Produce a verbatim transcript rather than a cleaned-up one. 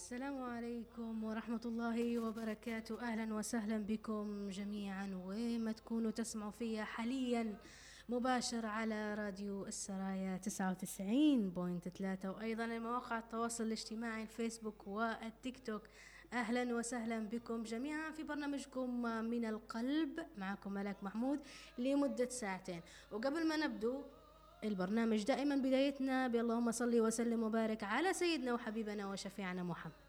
السلام عليكم ورحمة الله وبركاته. أهلا وسهلا بكم جميعا وين ما تكونوا تسمعوا فيا حاليا مباشر على راديو السرايا تسعة وتسعين بوينت ثلاثة، وأيضا مواقع التواصل الاجتماعي الفيسبوك والتيك توك. أهلا وسهلا بكم جميعا في برنامجكم من القلب، معكم ملاك محمود لمدة ساعتين. وقبل ما نبدو البرنامج دائما بدايتنا باللهم صل وسلم وبارك على سيدنا وحبيبنا وشفيعنا محمد.